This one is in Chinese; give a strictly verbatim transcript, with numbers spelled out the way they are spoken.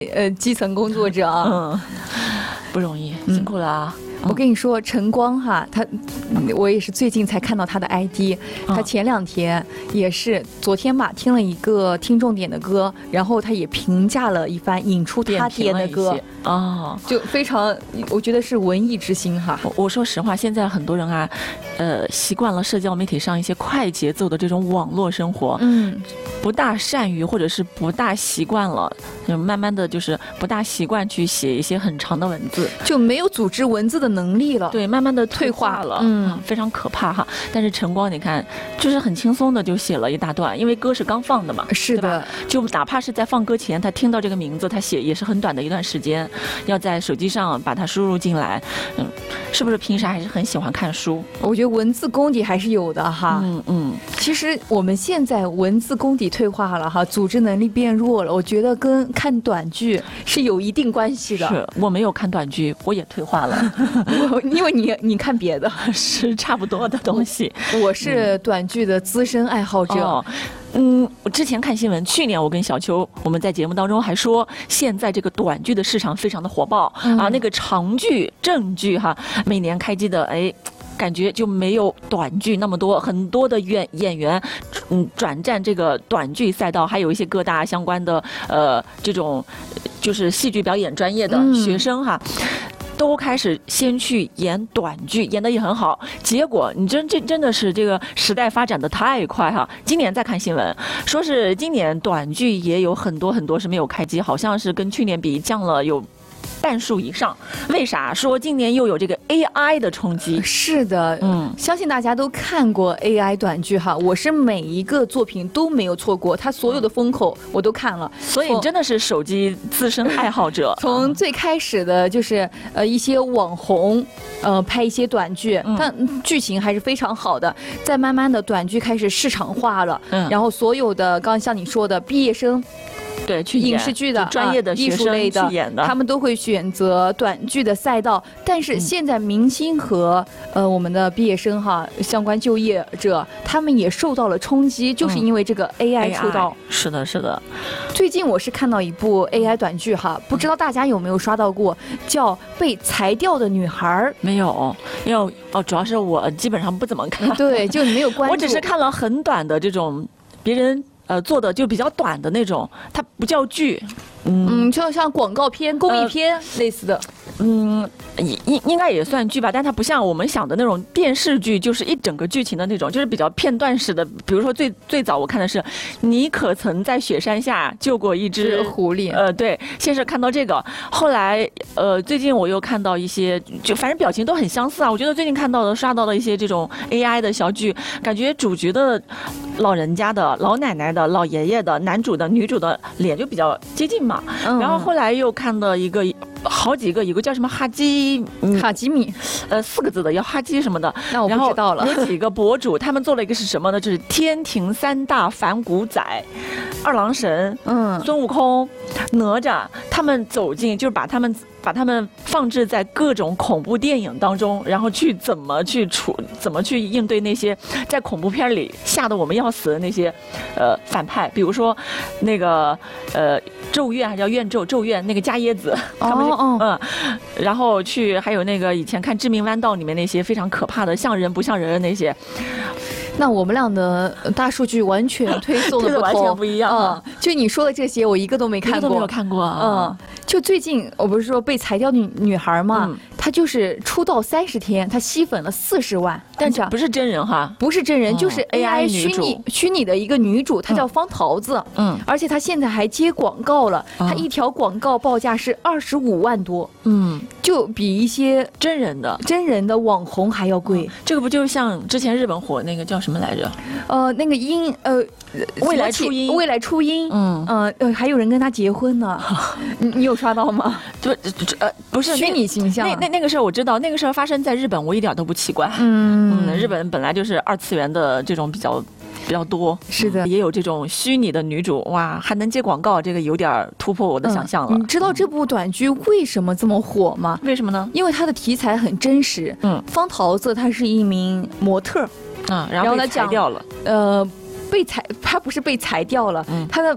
呃基层工作者啊， 嗯，不容易，辛苦了啊。 嗯我跟你说，晨光哈，他我也是最近才看到他的 I D，他前两天也是昨天吧，听了一个听众点的歌，然后他也评价了一番，引出他点的歌哦， 就非常，我觉得是文艺之星哈。 我我说实话，现在很多人啊，呃，习惯了社交媒体上一些快节奏的这种网络生活， 嗯， 不大善于或者是不大习惯了，就慢慢的就是不大习惯去写一些很长的文字， 就没有组织文字的能力了， 对，慢慢的退化了，嗯，非常可怕哈。但是晨光，你看，就是很轻松的就写了一大段，因为歌是刚放的嘛， 是的， 就哪怕是在放歌前，他听到这个名字，他写也是很短的一段时间，要在手机上把它输入进来，嗯，是不是平时还是很喜欢看书？ 我觉得文字功底还是有的哈， 嗯嗯。 其实我们现在文字功底退化了哈，组织能力变弱了，我觉得跟看短剧是有一定关系的。 是我没有看短剧，我也退化了， 因为你你看别的是差不多的东西。 我是短剧的资深爱好者。 哦嗯，我之前看新闻，去年我跟小秋我们在节目当中还说，现在这个短剧的市场非常的火爆、嗯、啊，那个长剧、正剧哈，每年开机的哎。感觉就没有短剧那么多，很多的演演员，嗯，转战这个短剧赛道，还有一些各大相关的呃这种就是戏剧表演专业的学生哈。嗯，都开始先去演短剧，演得也很好。结果你真这真的是这个时代发展的太快哈！今年再看新闻，说是今年短剧也有很多很多是没有开机，好像是跟去年比降了有半数以上。为啥？说今年又有这个 A I 的冲击。 是的，嗯，相信大家都看过 A I 短剧哈，我是每一个作品都没有错过，它所有的风口我都看了， 所以你真的是手机资深爱好者。 从最开始的就是呃一些网红，呃拍一些短剧，但剧情还是非常好的，再慢慢的短剧开始市场化了，嗯，然后所有的刚刚像你说的毕业生。 对，去影视剧的专业的艺术类的，他们都会选择短剧的赛道。但是现在明星和、嗯、呃我们的毕业生哈，相关就业者，他们也受到了冲击，就是因为这个 A I 出道。 嗯、是的，是的。 最近我是看到一部 A I 短剧哈，不知道大家有没有刷到过，叫《被裁掉的女孩》。 没有，因为哦，主要是我基本上不怎么看， 对，就没有关注。 我只是看了很短的这种别人。呃，做的就比较短的那种，它不叫剧， 嗯，就像广告片、公益片、呃、类似的， 嗯，应应该也算剧吧，但它不像我们想的那种电视剧，就是一整个剧情的那种，就是比较片段式的。比如说最最早我看的是，你可曾在雪山下救过一只狐狸？ 呃，对，先是看到这个，后来呃，最近我又看到一些，就反正表情都很相似啊。我觉得最近看到的、刷到的一些这种 A I 的小剧，感觉主角的老人家的、老奶奶的、老爷爷的、男主的、女主的脸就比较接近嘛。嗯、然后后来又看到一个。好几个，有个叫什么哈基、 嗯、哈基米， 呃，四个字的，叫哈基什么的。 那我不知道了。 有几个博主，他们做了一个是什么呢？就是天庭三大反骨仔，二郎神、嗯，孙悟空、哪吒，他们走进，就是把他们把他们放置在各种恐怖电影当中，然后去怎么去处，怎么去应对那些在恐怖片里吓得我们要死的那些呃反派，比如说那个呃咒怨还叫怨咒咒怨那个伽椰子，他们。 哦嗯，然后去还有那个以前看《致命弯道》里面那些非常可怕的像人不像人的那些， 那我们俩的大数据完全推送的不同， 完全不一样、啊嗯。就你说的这些，我一个都没看过， 一个都没有看过、啊。 嗯，就最近我不是说被裁掉的女女孩嘛，嗯、她就是出道三十天，她吸粉了四十万， 但是不是真人哈， 不是真人，哦、就是 A I 虚拟虚拟的一个女主，她叫方桃子。嗯，而且她现在还接广告了，嗯、她一条广告报价是二十五万多。嗯，就比一些真人的真人的网红还要贵。 嗯、这个不就像之前日本火那个叫什么来着？ 呃，那个音呃， 未来初音， 未来初音，嗯呃呃，还有人跟他结婚呢，你你有刷到吗？ 对，呃，不是虚拟形象， 那那那个事儿我知道，那个事儿发生在日本，我一点都不奇怪。嗯嗯，日本本来就是二次元的这种比较。比较多， 是的， 也有这种虚拟的女主，哇，还能接广告，这个有点突破我的想象了。 嗯、你知道这部短剧为什么这么火吗？ 为什么呢？ 因为它的题材很真实。嗯，方桃子她是一名模特， 啊，然后被裁掉了。 呃。被裁，他不是被裁掉了，嗯、他的